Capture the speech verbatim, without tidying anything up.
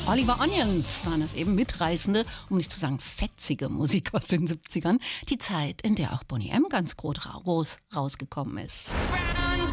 Oliver Onions waren das eben, mitreißende, um nicht zu sagen fetzige Musik aus den siebzigern. Die Zeit, in der auch Boney M. ganz groß raus, rausgekommen ist. Brown